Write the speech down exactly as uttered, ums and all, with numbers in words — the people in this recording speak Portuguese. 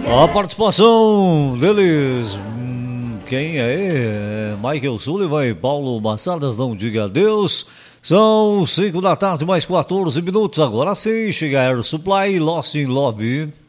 A participação deles, hum, quem é? Michael Sullivan e Paulo Massadas, não diga adeus. São cinco da tarde, mais quatorze minutos. Agora sim, chega Air Supply, Lost in Love.